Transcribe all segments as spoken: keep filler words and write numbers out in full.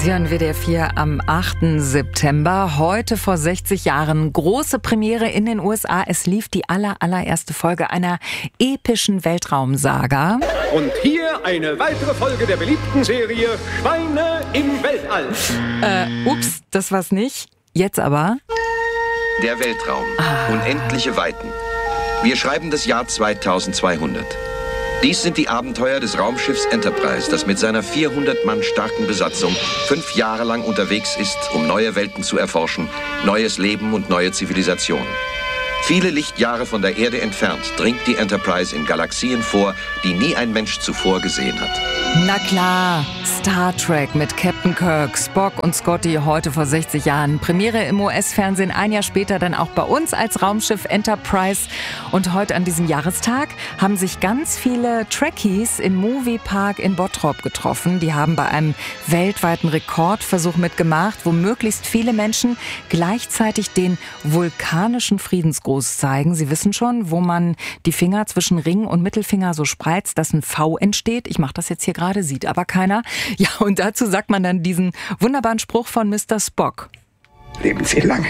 Sie hören W D R vier am achten September. Heute vor sechzig Jahren große Premiere in den U S A. Es lief die aller, allererste Folge einer epischen Weltraumsaga. Und hier eine weitere Folge der beliebten Serie Schweine im Weltall. Äh, ups, das war's nicht. Jetzt aber. Der Weltraum. Ah. Unendliche Weiten. Wir schreiben das Jahr zweitausendzweihundert. Dies sind die Abenteuer des Raumschiffs Enterprise, das mit seiner vierhundert Mann starken Besatzung fünf Jahre lang unterwegs ist, um neue Welten zu erforschen, neues Leben und neue Zivilisationen. Viele Lichtjahre von der Erde entfernt dringt die Enterprise in Galaxien vor, die nie ein Mensch zuvor gesehen hat. Na klar, Star Trek mit Captain Kirk, Spock und Scotty heute vor sechzig Jahren. Premiere im U S-Fernsehen, ein Jahr später dann auch bei uns als Raumschiff Enterprise. Und heute an diesem Jahrestag haben sich ganz viele Trekkies im Moviepark in Bottrop getroffen. Die haben bei einem weltweiten Rekordversuch mitgemacht, wo möglichst viele Menschen gleichzeitig den vulkanischen Friedensgruß zeigen. Sie wissen schon, wo man die Finger zwischen Ring und Mittelfinger so spreizt, dass ein V entsteht. Ich mache das jetzt hier gerade. Gerade sieht aber keiner. Ja, und dazu sagt man dann diesen wunderbaren Spruch von Mister Spock. Leben Sie lange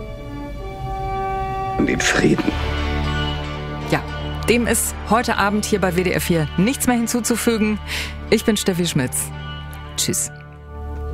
und in Frieden. Ja, dem ist heute Abend hier bei W D R vier nichts mehr hinzuzufügen. Ich bin Steffi Schmitz. Tschüss.